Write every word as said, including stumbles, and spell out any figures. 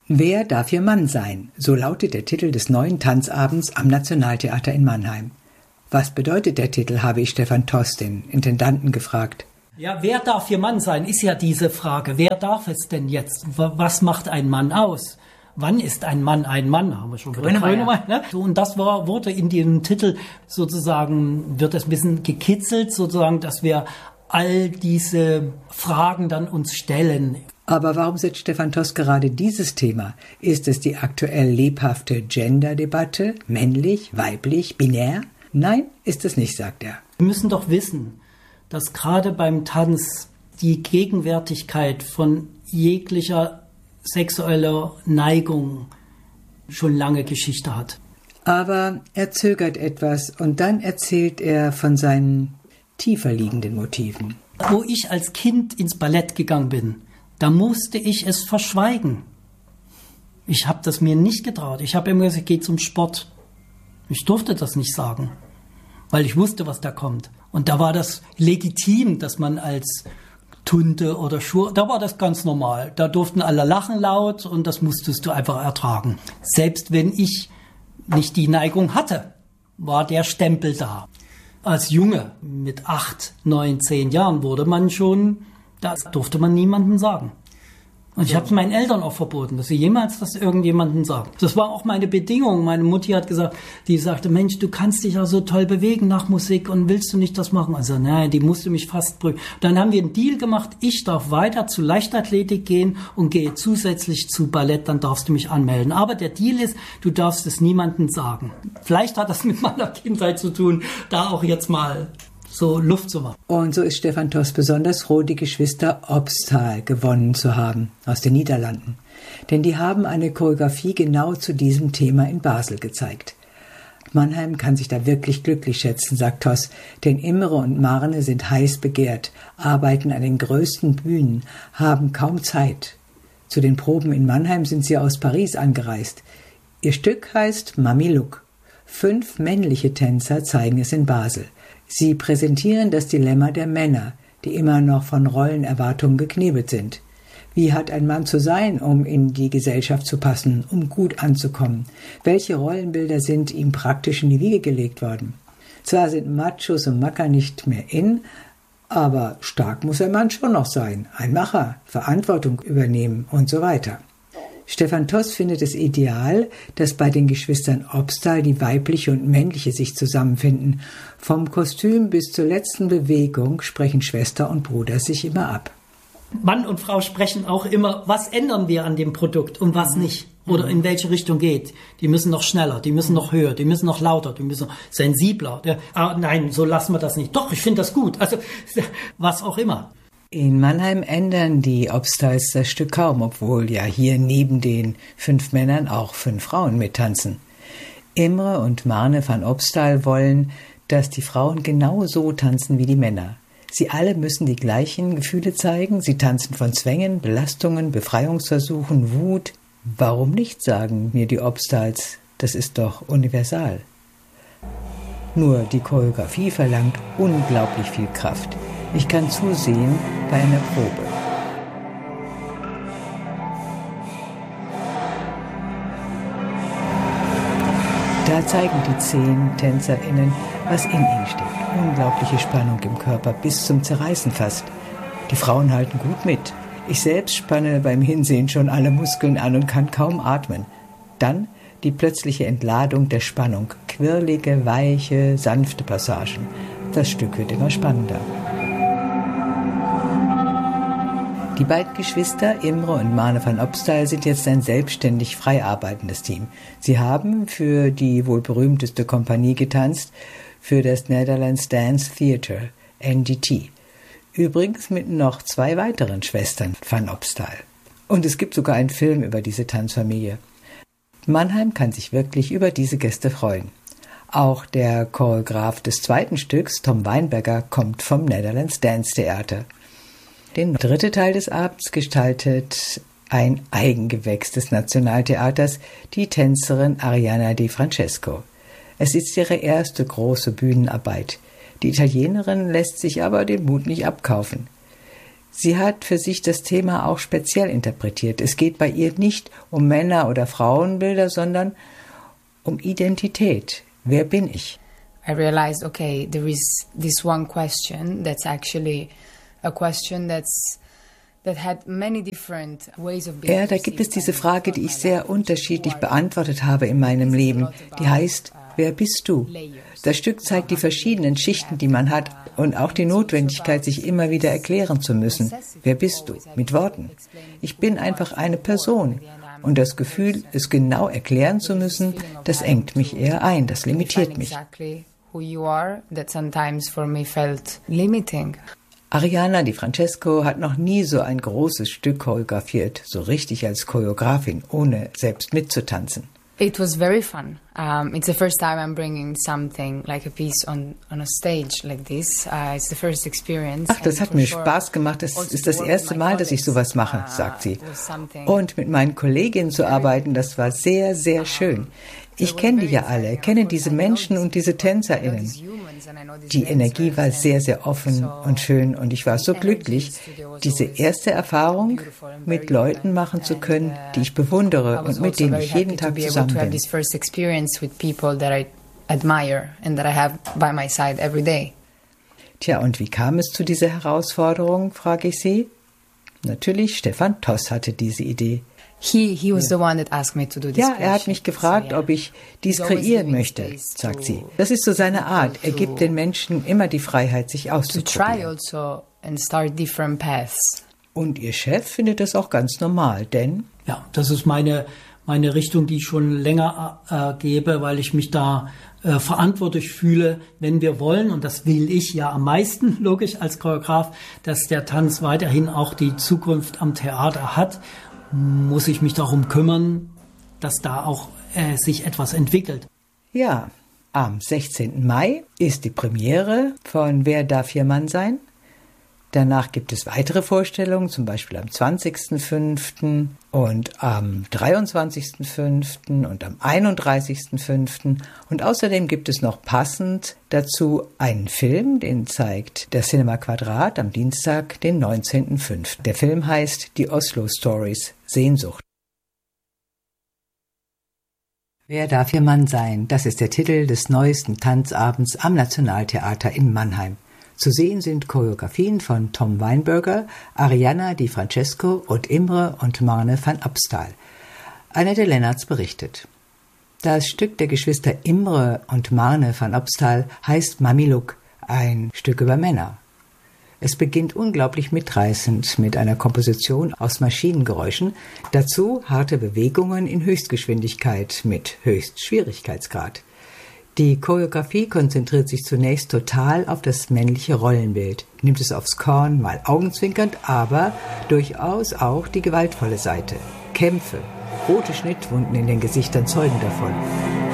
Wer darf ihr Mann sein? So lautet der Titel des neuen Tanzabends am Nationaltheater in Mannheim. Was bedeutet der Titel, habe ich Stefan Toss, den Intendanten, gefragt. Ja, wer darf ihr Mann sein, ist ja diese Frage. Wer darf es denn jetzt? Was macht ein Mann aus? Wann ist ein Mann ein Mann? Haben wir schon wieder Grönemeyer, ne? So, und das war, wurde in dem Titel sozusagen, wird es ein bisschen gekitzelt, sozusagen, dass wir all diese Fragen dann uns stellen. Aber warum setzt Stefan Toss gerade dieses Thema? Ist es die aktuell lebhafte Gender-Debatte? Männlich, weiblich, binär? Nein, ist es nicht, sagt er. Wir müssen doch wissen, dass gerade beim Tanz die Gegenwärtigkeit von jeglicher sexueller Neigung schon lange Geschichte hat. Aber er zögert etwas und dann erzählt er von seinen tiefer liegenden Motiven. Wo ich als Kind ins Ballett gegangen bin, da musste ich es verschweigen. Ich habe das mir nicht getraut. Ich habe immer gesagt, ich gehe zum Sport. Ich durfte das nicht sagen, weil ich wusste, was da kommt. Und da war das legitim, dass man als Tunte oder Schur, da war das ganz normal. Da durften alle lachen laut und das musstest du einfach ertragen. Selbst wenn ich nicht die Neigung hatte, war der Stempel da. Als Junge mit acht, neun, zehn Jahren wurde man schon, das durfte man niemandem sagen. Und ich habe es meinen Eltern auch verboten, dass sie jemals das irgendjemandem sagen. Das war auch meine Bedingung. Meine Mutti hat gesagt, die sagte, Mensch, du kannst dich ja so toll bewegen nach Musik und willst du nicht das machen? Also nein, die musste mich fast prügeln. Dann haben wir einen Deal gemacht, ich darf weiter zu Leichtathletik gehen und gehe zusätzlich zu Ballett, dann darfst du mich anmelden. Aber der Deal ist, du darfst es niemandem sagen. Vielleicht hat das mit meiner Kindheit zu tun, da auch jetzt mal so Luft zu machen. Und so ist Stefan Toss besonders froh, die Geschwister Obstal gewonnen zu haben aus den Niederlanden. Denn die haben eine Choreografie genau zu diesem Thema in Basel gezeigt. Mannheim kann sich da wirklich glücklich schätzen, sagt Toss, denn Imre und Marne sind heiß begehrt, arbeiten an den größten Bühnen, haben kaum Zeit. Zu den Proben in Mannheim sind sie aus Paris angereist. Ihr Stück heißt Mami Look. Fünf männliche Tänzer zeigen es in Basel. Sie präsentieren das Dilemma der Männer, die immer noch von Rollenerwartungen geknebelt sind. Wie hat ein Mann zu sein, um in die Gesellschaft zu passen, um gut anzukommen? Welche Rollenbilder sind ihm praktisch in die Wiege gelegt worden? Zwar sind Machos und Macker nicht mehr in, aber stark muss ein Mann schon noch sein. Ein Macher, Verantwortung übernehmen und so weiter. Stefan Toss findet es ideal, dass bei den Geschwistern Obstal die weibliche und männliche sich zusammenfinden. Vom Kostüm bis zur letzten Bewegung sprechen Schwester und Bruder sich immer ab. Mann und Frau sprechen auch immer, was ändern wir an dem Produkt und was nicht. Oder in welche Richtung geht. Die müssen noch schneller, die müssen noch höher, die müssen noch lauter, die müssen noch sensibler. Ah, nein, so lassen wir das nicht. Doch, ich finde das gut. Also, was auch immer. In Mannheim ändern die Obstals das Stück kaum, obwohl ja hier neben den fünf Männern auch fünf Frauen mittanzen. Imre und Marne van Obstal wollen, dass die Frauen genau so tanzen wie die Männer. Sie alle müssen die gleichen Gefühle zeigen. Sie tanzen von Zwängen, Belastungen, Befreiungsversuchen, Wut. Warum nicht, sagen mir die Obstals, das ist doch universal. Nur die Choreografie verlangt unglaublich viel Kraft. Ich kann zusehen bei einer Probe. Da zeigen die zehn TänzerInnen, was in ihnen steckt. Unglaubliche Spannung im Körper, bis zum Zerreißen fast. Die Frauen halten gut mit. Ich selbst spanne beim Hinsehen schon alle Muskeln an und kann kaum atmen. Dann die plötzliche Entladung der Spannung. Quirlige, weiche, sanfte Passagen. Das Stück wird immer spannender. Die beiden Geschwister, Imre und Marne van Obstal, sind jetzt ein selbstständig frei arbeitendes Team. Sie haben für die wohl berühmteste Kompanie getanzt, für das Netherlands Dance Theatre, N D T. Übrigens mit noch zwei weiteren Schwestern van Obstal. Und es gibt sogar einen Film über diese Tanzfamilie. Mannheim kann sich wirklich über diese Gäste freuen. Auch der Choreograf des zweiten Stücks, Tom Weinberger, kommt vom Netherlands Dance Theater. Den dritten Teil des Abends gestaltet ein Eigengewächs des Nationaltheaters, die Tänzerin Arianna Di Francesco. Es ist ihre erste große Bühnenarbeit. Die Italienerin lässt sich aber den Mut nicht abkaufen. Sie hat für sich das Thema auch speziell interpretiert. Es geht bei ihr nicht um Männer- oder Frauenbilder, sondern um Identität. Wer bin ich? I realized, okay, there is this one question that's actually a question that's that had many different ways of being. Ja, da gibt es diese Frage, die ich sehr unterschiedlich beantwortet habe in meinem Leben. Die heißt, wer bist du? Das Stück zeigt die verschiedenen Schichten, die man hat und auch die Notwendigkeit, sich immer wieder erklären zu müssen. Wer bist du? Mit Worten. Ich bin einfach eine Person. Und das Gefühl, es genau erklären zu müssen, das engt mich eher ein, das limitiert mich. Arianna Di Francesco hat noch nie so ein großes Stück choreografiert, so richtig als Choreografin, ohne selbst mitzutanzen. It was very fun. Um, it's the first time I'm bringing something like a piece on on a stage like this. Uh, it's the first experience. Ach, das hat mir Spaß gemacht. Es ist das erste Mal, dass ich sowas mache, sagt sie. Und mit meinen Kolleginnen zu arbeiten, das war sehr, sehr schön. Ich kenne die ja alle, kenne diese Menschen und diese TänzerInnen. Die Energie war sehr, sehr offen und schön und ich war so glücklich, diese erste Erfahrung mit Leuten machen zu können, die ich bewundere und mit denen ich jeden Tag zusammen bin. Tja, und wie kam es zu dieser Herausforderung, frage ich sie. Natürlich, Stefan Toss hatte diese Idee. He, he was the one that asked me to do this. Ja, er hat mich gefragt, ob ich dies kreieren möchte, sagt sie. Das ist so seine Art. Er gibt den Menschen immer die Freiheit, sich auszuprobieren. Und ihr Chef findet das auch ganz normal, denn... Ja, das ist meine, meine Richtung, die ich schon länger äh, gebe, weil ich mich da äh, verantwortlich fühle, wenn wir wollen, und das will ich ja am meisten, logisch als Choreograf, dass der Tanz weiterhin auch die Zukunft am Theater hat, muss ich mich darum kümmern, dass da auch äh, sich etwas entwickelt. Ja, am sechzehnten Mai ist die Premiere von Wer darf Ihr Mann sein? Danach gibt es weitere Vorstellungen, zum Beispiel am zwanzigsten fünften und am dreiundzwanzigsten fünften und am einunddreißigsten fünften Und außerdem gibt es noch passend dazu einen Film, den zeigt der Cinema Quadrat am Dienstag, den neunzehnten fünften Der Film heißt Die Oslo Stories, Sehnsucht. Wer darf Ihr Mann sein? Das ist der Titel des neuesten Tanzabends am Nationaltheater in Mannheim. Zu sehen sind Choreografien von Tom Weinberger, Arianna Di Francesco und Imre und Marne van Abstal. Annette Lennartz berichtet. Das Stück der Geschwister Imre und Marne van Abstal heißt Mamiluk, ein Stück über Männer. Es beginnt unglaublich mitreißend mit einer Komposition aus Maschinengeräuschen, dazu harte Bewegungen in Höchstgeschwindigkeit mit Höchstschwierigkeitsgrad. Die Choreografie konzentriert sich zunächst total auf das männliche Rollenbild, nimmt es aufs Korn, mal augenzwinkernd, aber durchaus auch die gewaltvolle Seite. Kämpfe, rote Schnittwunden in den Gesichtern zeugen davon.